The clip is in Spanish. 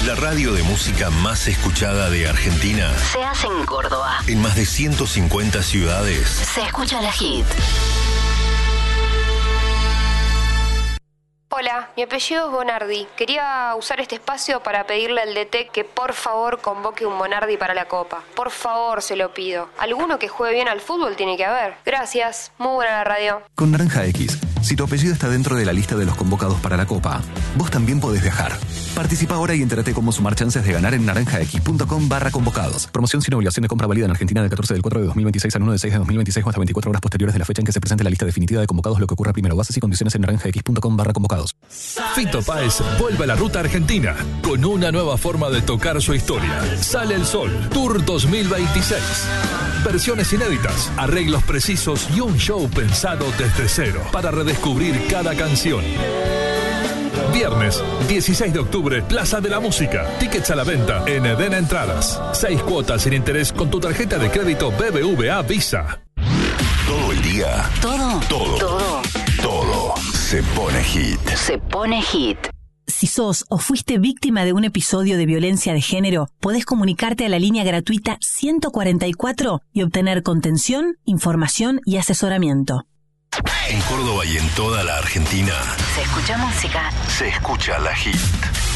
La radio de música más escuchada de Argentina se hace en Córdoba. En más de 150 ciudades. Se escucha la Hit. Hola, mi apellido es Bonardi. Quería usar este espacio para pedirle al DT que por favor convoque un Bonardi para la Copa. Por favor, se lo pido. Alguno que juegue bien al fútbol tiene que haber. Gracias. Muy buena la radio. Con Naranja X, si tu apellido está dentro de la lista de los convocados para la Copa, vos también podés viajar. Participa ahora y entérate cómo sumar chances de ganar en naranjax.com/convocados. Promoción sin obligación de compra válida en Argentina del 14 del 4 de 2026 al 1 de 6 de 2026 o hasta 24 horas posteriores de la fecha en que se presente la lista definitiva de convocados, lo que ocurra primero. Bases y condiciones en naranjax.com/convocados. Fito Páez vuelve a la ruta argentina con una nueva forma de tocar su historia. Sale el Sol, Tour 2026. Versiones inéditas, arreglos precisos y un show pensado desde cero para redescubrir cada canción. Viernes 16 de octubre, Plaza de la Música. Tickets a la venta en Eden Entradas. 6 cuotas sin interés con tu tarjeta de crédito BBVA Visa. Todo el día. Todo. Se pone hit. Se pone Hit. Si sos o fuiste víctima de un episodio de violencia de género, podés comunicarte a la línea gratuita 144 y obtener contención, información y asesoramiento. En Córdoba y en toda la Argentina Se escucha música. se escucha la Hit.